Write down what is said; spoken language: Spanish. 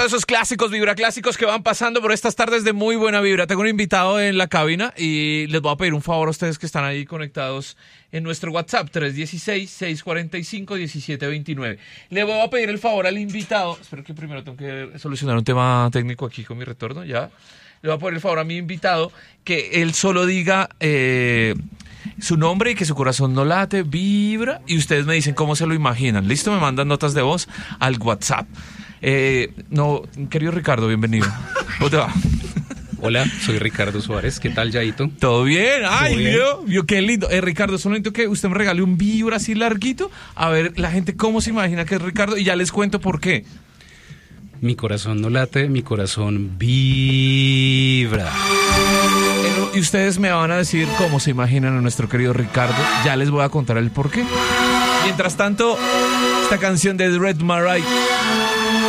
de esos clásicos, vibraclásicos que van pasando por estas tardes de muy buena vibra. Tengo un invitado en la cabina y les voy a pedir un favor a ustedes que están ahí conectados en nuestro WhatsApp, 316-645-1729. Le voy a pedir el favor al invitado. Espero que primero tengo que solucionar un tema técnico aquí con mi retorno, ya. Le voy a pedir el favor a mi invitado que él solo diga su nombre y que su corazón no late, vibra, y ustedes me dicen cómo se lo imaginan. ¿Listo? Me mandan notas de voz al WhatsApp. No, querido Ricardo, bienvenido. ¿Cómo te va? Hola, soy Ricardo Suárez. ¿Qué tal, Yaito? ¿Todo bien? Ay, ¿Todo bien? vio qué lindo. Ricardo, solo necesito que usted me regale un vibra así larguito. A ver, la gente cómo se imagina que es Ricardo y ya les cuento por qué. Mi corazón no late, mi corazón vibra. Y ustedes me van a decir cómo se imaginan a nuestro querido Ricardo. Ya les voy a contar el por qué. Mientras tanto, esta canción de Red Marai